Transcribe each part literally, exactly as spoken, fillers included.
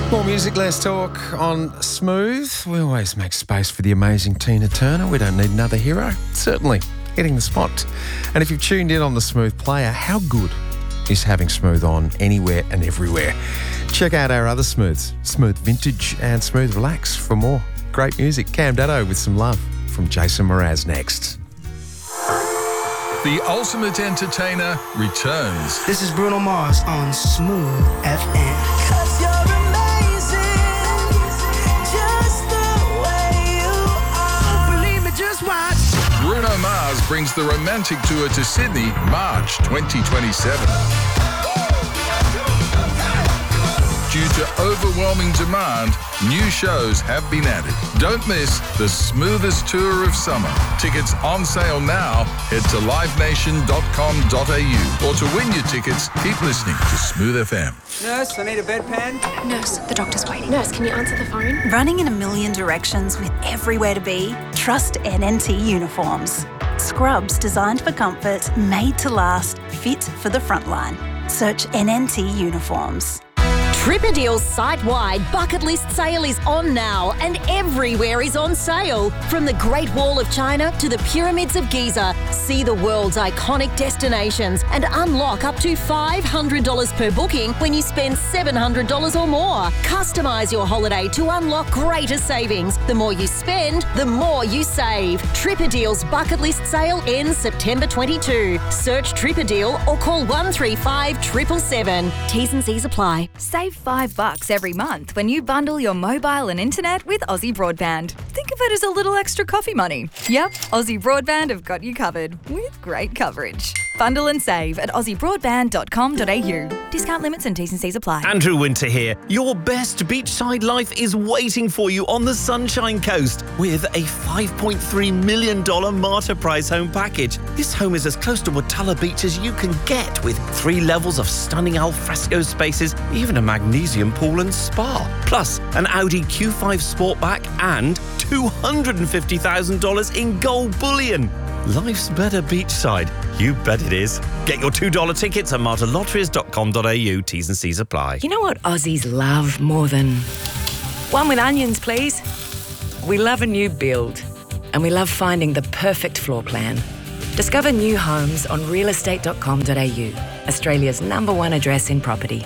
More music, less talk on Smooth. We always make space for the amazing Tina Turner. We don't need another hero. Certainly hitting the spot. And if you've tuned in on the Smooth player, how good is having Smooth on anywhere and everywhere? Check out our other Smooths, Smooth Vintage and Smooth Relax, for more great music. Cam Daddo with some love from Jason Mraz next. The Ultimate Entertainer returns. This is Bruno Mars on Smooth F M. Cause you're amazing, just the way you are. Believe me, just watch. Bruno Mars brings the romantic tour to Sydney, March twenty twenty-seven. Due to overwhelming demand, new shows have been added. Don't miss the smoothest tour of summer. Tickets on sale now. Head to live nation dot com dot a u. Or to win your tickets, keep listening to Smooth F M. Nurse, I need a bedpan. Nurse, the doctor's waiting. Nurse, can you answer the phone? Running in a million directions with everywhere to be? Trust N N T Uniforms. Scrubs designed for comfort, made to last, fit for the front line. Search N N T Uniforms. Tripadeal's site-wide bucket list sale is on now, and everywhere is on sale. From the Great Wall of China to the Pyramids of Giza, see the world's iconic destinations and unlock up to five hundred dollars per booking when you spend seven hundred dollars or more. Customise your holiday to unlock greater savings. The more you spend, the more you save. Tripadeal's bucket list sale ends September twenty-second. Search Tripadeal or call one three five seven seven seven. T's and C's apply. Save five bucks every month when you bundle your mobile and internet with Aussie Broadband. Think of it as a little extra coffee money. Yep, Aussie Broadband have got you covered with great coverage. Bundle and save at aussie broadband dot com dot a u. Discount limits and T's and C's apply. Andrew Winter here. Your best beachside life is waiting for you on the Sunshine Coast with a five point three million dollars Martyr Prize home package. This home is as close to Watala Beach as you can get, with three levels of stunning alfresco spaces, even a magnesium pool and spa. Plus, an Audi Q five Sportback and two hundred fifty thousand dollars in gold bullion. Life's better beachside. You bet it is. Get your two dollars tickets at martyr lotteries dot com dot a u. T's and C's apply. You know what Aussies love more than... One with onions, please. We love a new build, and we love finding the perfect floor plan. Discover new homes on real estate dot com dot a u, Australia's number one address in property.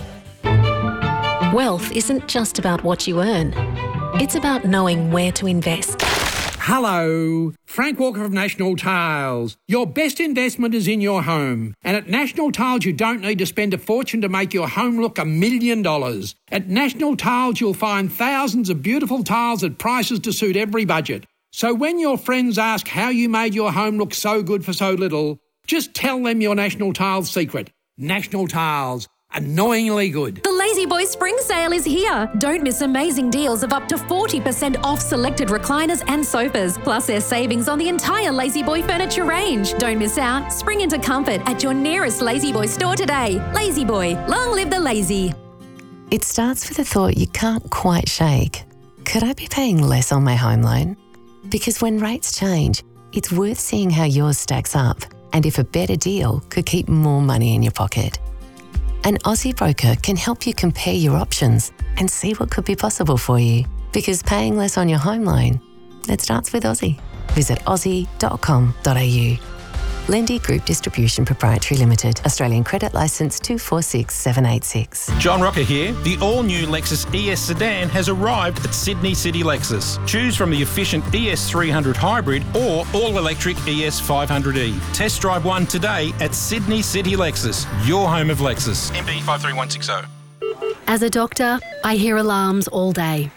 Wealth isn't just about what you earn. It's about knowing where to invest. Hello, Frank Walker of National Tiles. Your best investment is in your home. And at National Tiles, you don't need to spend a fortune to make your home look a million dollars. At National Tiles, you'll find thousands of beautiful tiles at prices to suit every budget. So when your friends ask how you made your home look so good for so little, just tell them your National Tiles secret. National Tiles. Annoyingly good. The Lazy Boy Spring Sale is here. Don't miss amazing deals of up to forty percent off selected recliners and sofas. Plus there's savings on the entire Lazy Boy furniture range. Don't miss out. Spring into comfort at your nearest Lazy Boy store today. Lazy Boy, long live the lazy. It starts with a thought you can't quite shake. Could I be paying less on my home loan? Because when rates change, it's worth seeing how yours stacks up and if a better deal could keep more money in your pocket. An Aussie broker can help you compare your options and see what could be possible for you. Because paying less on your home loan, it starts with Aussie. Visit aussie dot com dot a u. Lendy Group Distribution Proprietary Limited. Australian Credit Licence two four six seven eight six. John Rocker here. The all-new Lexus E S sedan has arrived at Sydney City Lexus. Choose from the efficient E S three hundred Hybrid or all-electric E S five hundred E. Test drive one today at Sydney City Lexus, your home of Lexus. M B five three one six zero. As a doctor, I hear alarms all day.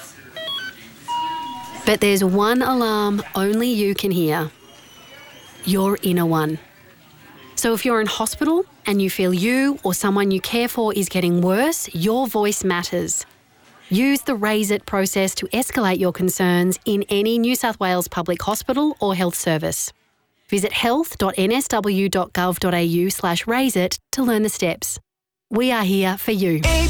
But there's one alarm only you can hear. Your inner one. So if you're in hospital and you feel you or someone you care for is getting worse, your voice matters. Use the Raise It process to escalate your concerns in any New South Wales public hospital or health service. Visit health dot n s w dot gov dot a u slash raise it to learn the steps. We are here for you.